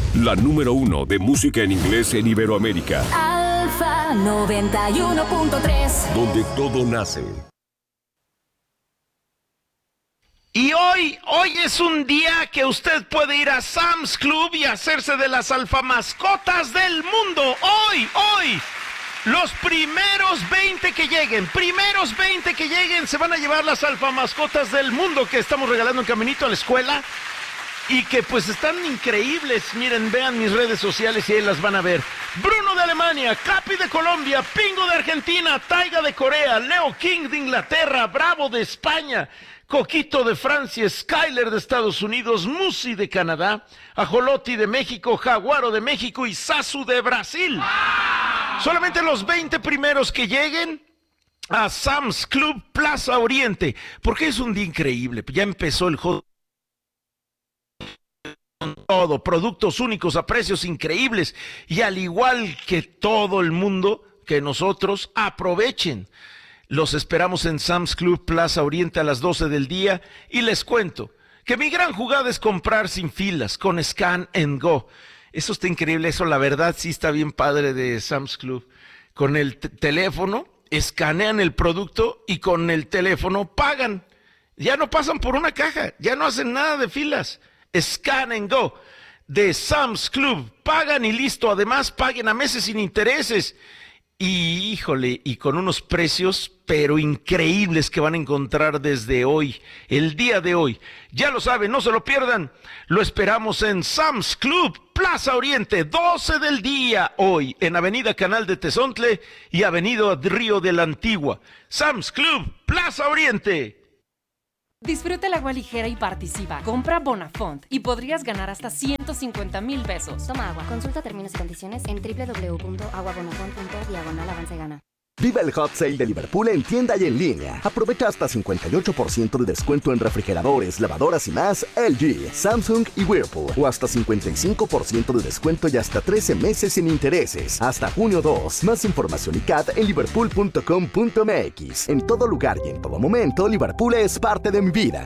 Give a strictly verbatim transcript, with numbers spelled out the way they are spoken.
la número uno de música en inglés en Iberoamérica. Alfa noventa y uno punto tres. Donde todo nace. Y hoy, hoy es un día que usted puede ir a Sam's Club y hacerse de las alfamascotas del mundo. Hoy, hoy, los primeros veinte que lleguen, primeros veinte que lleguen se van a llevar las alfamascotas del mundo que estamos regalando en caminito a la escuela. Y que pues están increíbles. Miren, vean mis redes sociales y ahí las van a ver. Bruno de Alemania, Capi de Colombia, Pingo de Argentina, Taiga de Corea, Leo King de Inglaterra, Bravo de España, Coquito de Francia, Skyler de Estados Unidos, Musi de Canadá, Ajoloti de México, Jaguaro de México y Sasu de Brasil. Solamente los veinte primeros que lleguen a Sam's Club Plaza Oriente, porque es un día increíble. Ya empezó el hot todo, productos únicos a precios increíbles y al igual que todo el mundo, que nosotros aprovechen. Los esperamos en Sam's Club Plaza Oriente a las doce del día y les cuento que mi gran jugada es comprar sin filas con Scan and Go. Eso está increíble, eso la verdad sí está bien padre de Sam's Club. Con el t- teléfono escanean el producto y con el teléfono pagan. Ya no pasan por una caja, ya no hacen nada de filas. Scan and Go de Sam's Club, pagan y listo, además paguen a meses sin intereses y híjole, y con unos precios pero increíbles que van a encontrar desde hoy, el día de hoy. Ya lo saben, no se lo pierdan, lo esperamos en Sam's Club Plaza Oriente, doce del día hoy, en Avenida Canal de Tezontle y Avenida Río de la Antigua. Sam's Club Plaza Oriente. Disfruta el agua ligera y participa. Compra Bonafont y podrías ganar hasta ciento cincuenta mil pesos. Toma agua. Consulta términos y condiciones en doble u doble u doble u punto aguabonafont punto diagonal avance gana. Viva el Hot Sale de Liverpool en tienda y en línea. Aprovecha hasta cincuenta y ocho por ciento de descuento en refrigeradores, lavadoras y más L G, Samsung y Whirlpool. O hasta cincuenta y cinco por ciento de descuento y hasta trece meses sin intereses. Hasta junio dos. Más información y C A T en liverpool punto com punto m x. En todo lugar y en todo momento, Liverpool es parte de mi vida.